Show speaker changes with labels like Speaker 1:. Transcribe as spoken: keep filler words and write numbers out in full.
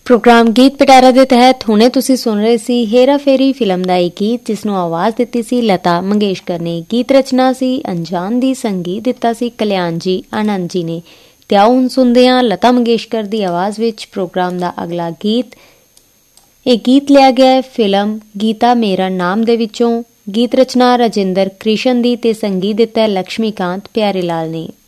Speaker 1: Programme ਗੀਤ ਪਿਟਾਰਾ ਦੇ ਤਹਿਤ ਹੁਣੇ ਤੁਸੀਂ ਸੁਣ ਰਹੇ ਸੀ ਹੇਰਾ ਫੇਰੀ ਫਿਲਮ ਦਾ ਇਹ ਗੀਤ, ਜਿਸ ਨੂੰ ਆਵਾਜ਼ ਦਿੱਤੀ ਸੀ ਲਤਾ ਮੰਗੇਸ਼ਕਰ ਨੇ। ਗੀਤ ਰਚਨਾ ਸੀ ਅਨਜਾਨ ਦੀ, ਸੰਗੀਤ ਦਿੱਤਾ ਸੀ ਕਲਿਆਣ ਜੀ ਆਨੰਦ ਜੀ ਨੇ। ਤੇ ਆਓ ਹੁਣ ਸੁਣਦੇ ਹਾਂ ਲਤਾ ਮੰਗੇਸ਼ਕਰ ਦੀ ਆਵਾਜ਼ ਵਿੱਚ ਪ੍ਰੋਗਰਾਮ ਦਾ ਅਗਲਾ ਗੀਤ। ਇਹ ਗੀਤ ਲਿਆ ਗਿਆ ਹੈ ਫਿਲਮ ਗੀਤਾ ਮੇਰਾ ਨਾਮ ਦੇ ਵਿੱਚੋਂ। ਗੀਤ ਰਚਨਾ ਰਾਜਿੰਦਰ ਕ੍ਰਿਸ਼ਨ ਦੀ ਤੇ ਸੰਗੀਤ ਦਿੱਤਾ ਲక్ష్ਮੀਕਾਂਤ ਪਿਆਰੇ ਲਾਲ ਨੇ।